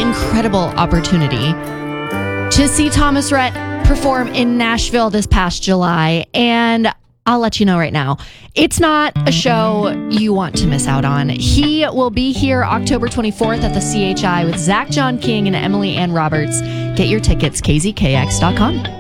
incredible opportunity to see Thomas Rhett perform in Nashville this past July. And I'll let you know right now, it's not a show you want to miss out on. He will be here October 24th at the CHI with Zach John King and Emily Ann Roberts. Get your tickets, kzkx.com.